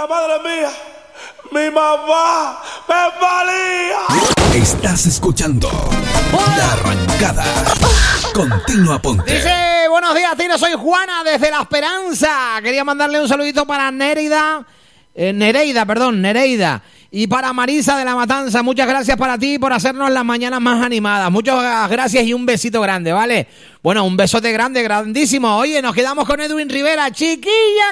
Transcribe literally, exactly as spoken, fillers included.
la madre mía, mi mamá me valía. Estás escuchando La Arrancada. Continua Ponte. Dice, buenos días, Tino, soy Juana desde La Esperanza. Quería mandarle un saludito para Nereida, eh, Nereida, perdón, Nereida. Y para Marisa de La Matanza, muchas gracias para ti por hacernos las mañanas más animadas. Muchas gracias y un besito grande, ¿vale? Bueno, un besote grande, grandísimo. Oye, nos quedamos con Edwin Rivera. Chiquilla,